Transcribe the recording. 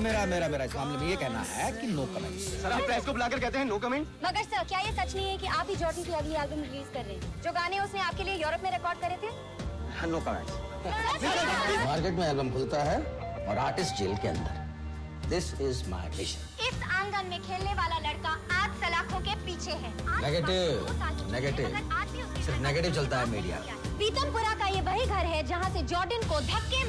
मेरा इस मामले में ये कहना है कि नो कमेंट्स। सर आप प्रेस को बुलाकर कहते हैं नो कमेंट। मगर सर क्या ये सच नहीं है कि आप ही जॉर्डन की अगली एल्बम रिलीज कर रहे हैं? जो गाने उसने आपके लिए यूरोप में रिकॉर्ड करे थे? No comments. मार्केट में एल्बम खुलता है और आर्टिस्ट जेल के अंदर। This is my vision. इस आंगन में खेलने वाला लड़का आज सलाखों के पीछे है। नेगेटिव सिर्फ नेगेटिव चलता है मीडिया। पीतमपुरा का ये वही घर है जहाँ से जॉर्डन को धक्के